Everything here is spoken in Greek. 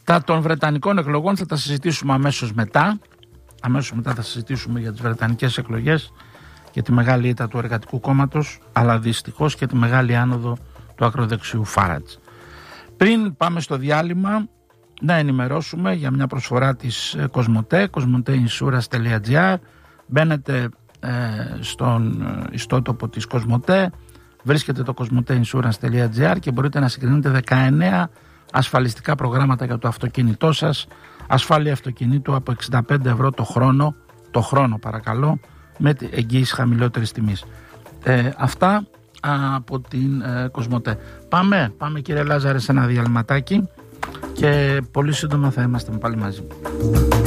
Τα των Βρετανικών εκλογών θα τα συζητήσουμε αμέσως μετά. Αμέσως μετά θα συζητήσουμε για τις Βρετανικές εκλογές και τη μεγάλη ήττα του Εργατικού Κόμματος, αλλά δυστυχώς και τη μεγάλη άνοδο του ακροδεξιού Φάρατζ. Πριν πάμε στο διάλειμμα, να ενημερώσουμε για μια προσφορά της Κοσμοτέ, cosmoteinsurance.gr. Μπαίνετε στον ιστότοπο της Κοσμοτέ, βρίσκετε το cosmoteinsurance.gr και μπορείτε να συγκρίνετε 19 ασφαλιστικά προγράμματα για το αυτοκίνητό σας. Ασφάλεια αυτοκινήτου από 65 ευρώ το χρόνο παρακαλώ, με εγγύηση χαμηλότερης τιμής. Αυτά από την Κοσμοτέ. Πάμε κύριε Λάζαρε σε ένα διαλυματάκι και πολύ σύντομα θα είμαστε πάλι μαζί.